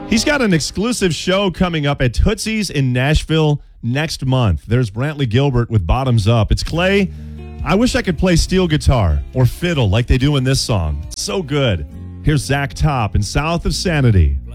He's got an exclusive show coming up at Tootsie's in Nashville next month. There's Brantley Gilbert with Bottoms Up. It's Clay. I wish I could play steel guitar or fiddle like they do in this song. So good. Here's Zach Top in South of Sanity.